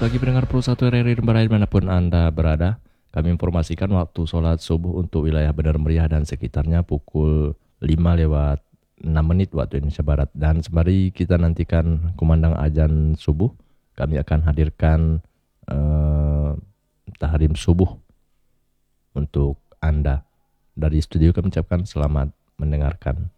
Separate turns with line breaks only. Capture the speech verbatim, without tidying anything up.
pagi pendengar Pro satu R R I Rembaraya dimanapun Anda berada. Kami informasikan waktu sholat subuh untuk wilayah Benar Meriah dan sekitarnya pukul lima lewat enam menit waktu Indonesia Barat. Dan sembari kita nantikan kumandang azan subuh, kami akan hadirkan uh, tahrim subuh untuk Anda. Dari studio kami ucapkan selamat mendengarkan.